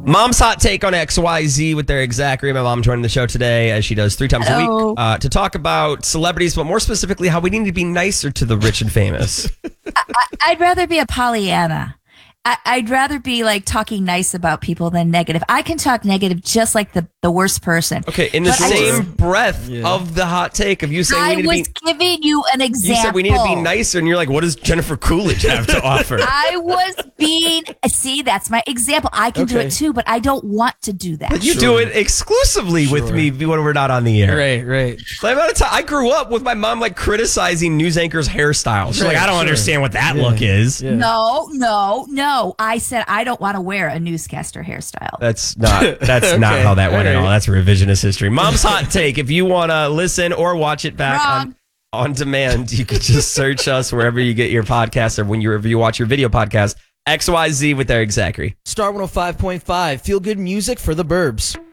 Mom's hot take on XYZ with their Zachary. My mom joining the show today, as she does 3 times a week, to talk about celebrities, but more specifically, how we need to be nicer to the rich and famous. I'd rather be a Pollyanna. I'd rather be like talking nice about people than negative. I can talk negative just like the worst person. Okay, in the same breath of the hot take of you saying I was giving you an example. You said we need to be nicer, and you're like, what does Jennifer Coolidge have to offer? I was being, see, that's my example. I can do it too, but I don't want to do that. But you do it exclusively with me when we're not on the air. Right. Like, I grew up with my mom like criticizing news anchors' hairstyles. She's like, I don't understand what that look is. Yeah. No. I said I don't want to wear a newscaster hairstyle. That's not not how that went at all. That's revisionist history. Mom's hot take. If you want to listen or watch it back on demand, you can just search us wherever you get your podcast or whenever you watch your video podcast. XYZ with Eric Zachary. Star 105.5. Feel good music for the burbs.